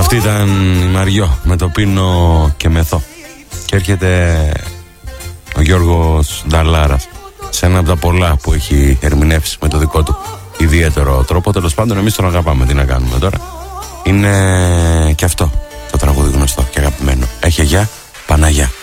Αυτή ήταν η Μαριό με το Πίνο και Μεθό. Και έρχεται ο Γιώργος Νταλάρας σε ένα από τα πολλά που έχει ερμηνεύσει με το δικό του ιδιαίτερο τρόπο. Τέλος πάντων, εμείς τον αγαπάμε. Τι να κάνουμε τώρα. Είναι και αυτό το τραγούδι γνωστό και αγαπημένο. Έχει γεια, Παναγιά.